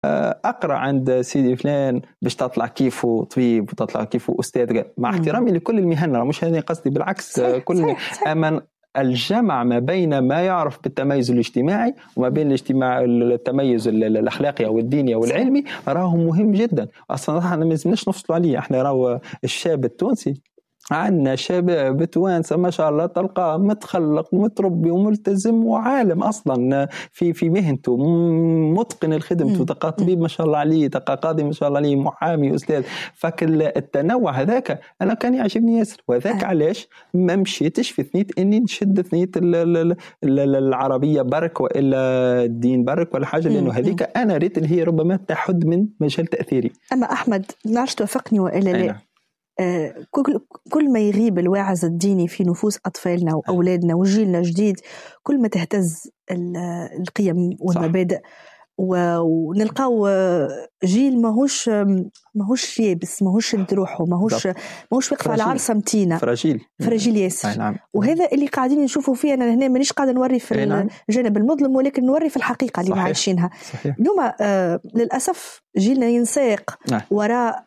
أقرأ عند سيدي فلان باش تطلع كيفه طبيب وتطلع كيفه أستاذ، مع احترامي لكل المهن، مش هذه قصدي، بالعكس كل أمن الجمع ما بين ما يعرف بالتميز الاجتماعي وما بين التميز الأخلاقي أو الديني أو العلمي راه مهم جدا. أصلا احنا ما لازمناش نفصلوا عليه. احنا راهو الشاب التونسي عندنا شباب توانسة ما شاء الله تلقاه متخلق ومتربي وملتزم وعالم أصلا في مهنته، متقن الخدمة، تلقى طبيب ما شاء الله عليه، تلقى قاضي ما شاء الله عليه، محامي، أستاذ. فكل التنوع هذاك أنا كان يعجبني ياسر، وذاك علاش ما مشيتش في ثنية إني نشد ثنية العربية برك وإلا الدين برك ولا حاجة، لأنه هذيك أنا ريت اللي هي ربما تحد من مجال تأثيري. أما أحمد نعرف توافقني وإلا لا؟ كل ما يغيب الواعظ الديني في نفوس أطفالنا وأولادنا وجيلنا الجديد، كل ما تهتز القيم والمبادئ، ونلقاو جيل ماهوش يابس، ماهوش يد روحه، ماهوش واقف على عرصة متينة، فراجيل ياسر. نعم. وهذا اللي قاعدين نشوفوا فيه. أنا هنا مانيش قاعدة نوري في الجانب المظلم، ولكن نوري في الحقيقة اللي عايشينها اليوم. للأسف جيلنا ينساق وراء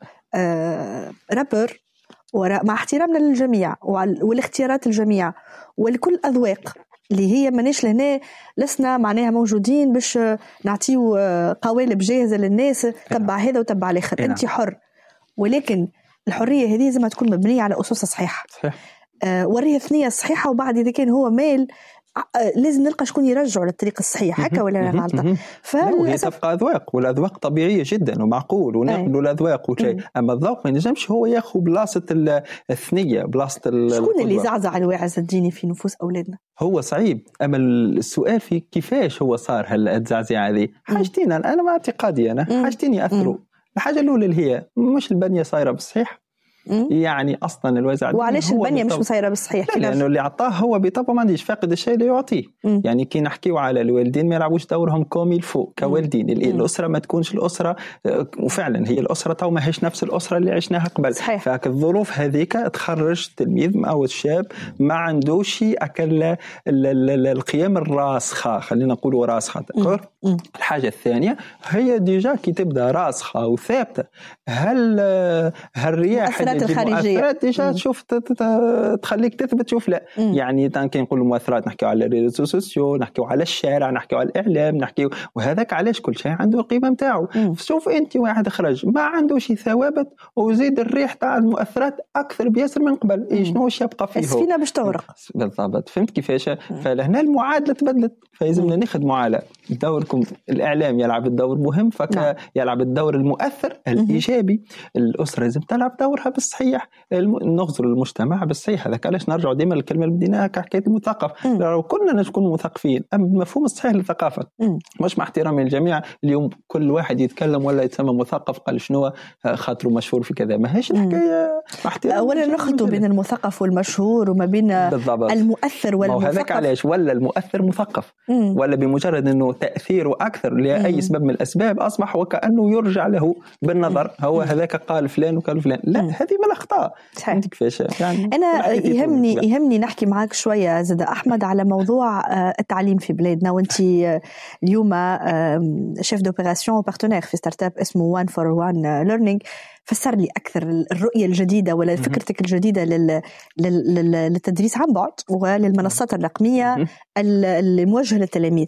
رابر، وراء مع احترامنا للجميع والاختيارات الجميع ولكل أذواق اللي هي مناش لهنا، لسنا معناها موجودين باش نعطيو قوالب جاهزة للناس تبع هذا وتبع الآخر. أنت حر، ولكن الحرية هذه لازم تكون مبنية على أسس صحيحة. وريها ثنية صحيحة، وبعد إذا كان هو مال لازم نلقى شكون يرجعوا للطريق الصحيح. هكا ولا أنا غلطة؟ وهي تبقى أذواق، والأذواق طبيعية جدا ومعقول، ونقبلوا الأذواق وشيء. أما الذوق ما ينجمش هو ياخذ بلاصة الثنية، بلاصة شكون اللي زعزع الواعظ الديني في نفوس أولادنا؟ هو صعيب. أما السؤال في كيفاش هو صار هالتزعزع هذه. حاجتين أنا ما اعتقادي، أنا حاجتين يأثروا. الحاجة الأولى اللي هي مش البنية صايرة بالصحيح، يعني اصلا الوازع. وعلاش البنيه مش مسيره بالصحيح؟ لانه اللي عطاه هو بطبعه ما عنديش، فاقد الشيء اللي يعطيه. يعني كي نحكيو على الوالدين ما يلعبوش دورهم كومي الفوق كوالدين. الاسره ما تكونش الاسره، وفعلا هي الاسره تو ما هيش نفس الاسره اللي عشناها قبل. فالظروف هذيك تخرج تلميذ او الشاب ما عندوش اكل القيم الراسخه، خلينا نقولوا راسخه. الحاجه الثانيه هي ديجا كي تبدا راسخه وثابته، هل الرياح المؤثرات ديجا تشوف تخليك تثبت. شوف لا يعني كي نقول المؤثرات نحكيو على الريزو سوسيو، نحكيو على الشارع، نحكيو على الاعلام، نحكيو، وهذاك علاش كل شيء عنده القيمه نتاعو. شوف انت واحد خرج ما عندوش ثوابت وزيد الريح تاع المؤثرات اكثر بياسر من قبل، شنو واش يبقى فيه؟ السفينه باش تغرق بالضبط. فهمت كيفاش؟ فلهنا المعادله تبدلت، فلازمنا نخدموا على دوركم. الاعلام يلعب الدور مهم، يلعب الدور المؤثر الايجابي. الاسره لازم تلعب دورها بالصحيح، نغزر المجتمع بالصحيح. هذاك علاش نرجع ديما للكلمه اللي بديناها كحكايه المثقف. لو كنا نكون مثقفين اما بمفهوم الصحيح للثقافه، مش مع احترامي للجميع اليوم كل واحد يتكلم ولا يتسمى مثقف قال شنو خاطره مشهور في كذا، ما هيش الحكايه. ولا نخلطوا بين المثقف والمشهور وما بين بالضبط. المؤثر والمثقف. هذاك علاش ولا المؤثر مثقف، ولا بمجرد انه تاثيره اكثر لاي سبب من الاسباب اصبح وكانه يرجع له بالنظر. هو هذاك قال فلان وقال فلان، لا هذه من الاخطاء. انت كيفاش يعني؟ انا يهمني نحكي معك شويه زاد احمد على موضوع التعليم في بلادنا. وانت اليوم شيف دوبيراسيون وبارتنير في ستارت اب اسمه وان فور وان ليرنينج. فسر لي اكثر الرؤيه الجديده ولا فكرتك الجديده للتدريس عن بعد وللمنصات الرقميه الموجهه للتلاميذ.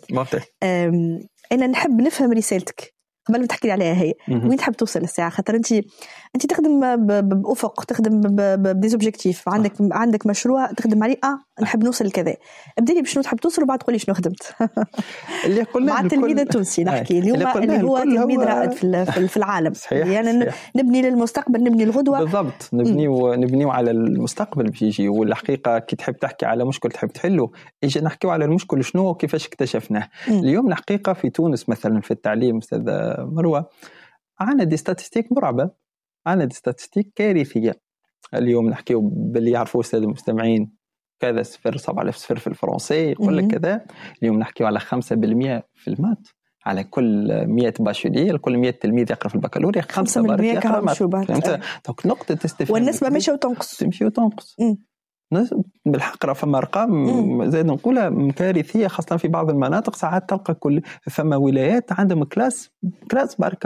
انا نحب نفهم رسالتك قبل ما تحكي لي عليها هي وين تحب توصل الساعه، خاطر انت تخدم بافق، تخدم بديزوبجيكتيف، عندك مشروع تخدم عليه. نحب نوصل لكذا. ابدا لي بشنو تحب توصل وبعد قولي شنو خدمت. اللي قلنا مع التلميذ التونسي نحكي اليوم اللي هو تلميذ رائد في العالم. يعني نبني للمستقبل، نبني الغدوه. بالضبط. نبنيو على المستقبل بيجي. والحقيقه كي تحب تحكي على مشكل تحب تحله، اجي نحكيو على المشكل شنو وكيفاش اكتشفناه. اليوم الحقيقه في تونس مثلا في التعليم استاذ مروه عندنا دي ستاتستيك مرعبه، عندنا دي ستاتستيك كارثيه. اليوم نحكيو باللي يعرفوا الساده المستمعين كذا 0.7 في الفرنسي يقول لك كذا. اليوم نحكيو على 5% في المات على كل 100 باشولير، لكل 100 تلميذ يقرأ في البكالوريا 5 يقرأ مات. فهمت؟ دونك نقطة استفادة والنسبة ماشي وتنقص. بالحق راه فما ارقام زاد نقولها كارثيه، خاصه في بعض المناطق. ساعات تلقى فما ولايات عندهم كلاس برك